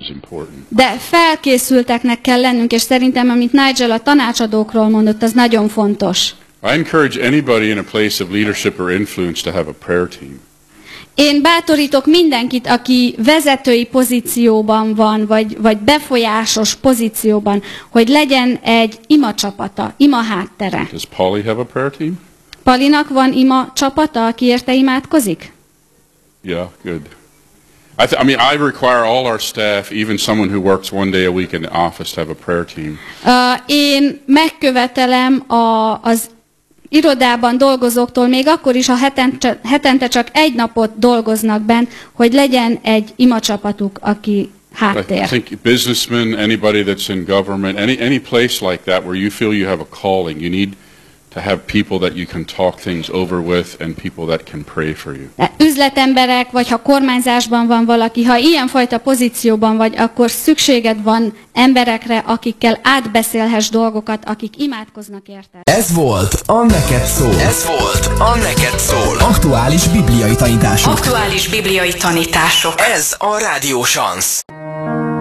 is important. De felkészülteknek kell lennünk, és szerintem, amit Nigel a tanácsadókról mondott, az nagyon fontos. I encourage anybody in a place of leadership or influence to have a prayer team. Én bátorítok mindenkit, aki vezetői pozícióban van, vagy befolyásos pozícióban, hogy legyen egy imacsapata, ima háttere. Does Polly have a prayer team? Palinak van ima csapata, aki érte imádkozik? Yeah, good. I mean, I require all our staff, even someone who works one day a week in the office, to have a prayer team. Én megkövetelem az irodában dolgozóktól, még akkor is, ha hetente csak egy napot dolgoznak benn, hogy legyen egy imacsapatuk, aki háttér. I think businessmen, anybody that's in government, any place like that where you feel you have a calling, you need to have people that you can talk things over with and people that can pray for you. Üzletemberek, vagy ha kormányzásban van valaki, ha ilyenfajta pozícióban vagy, akkor szükséged van emberekre, akikkel átbeszélhess dolgokat, akik imádkoznak érted. Ez volt a Neked Szól. Ez volt a Neked Szól. Aktuális bibliai tanítások. Aktuális bibliai tanítások. Ez a Rádió Szansz.